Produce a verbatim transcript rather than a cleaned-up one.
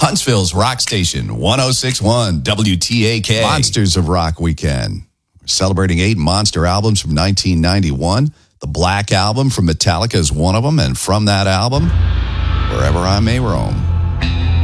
Huntsville's Rock Station, one oh six point one W T A K. Monsters of Rock Weekend. We're celebrating eight Monster albums from nineteen ninety-one. The Black Album from Metallica is one of them. And from that album, Wherever I May Roam.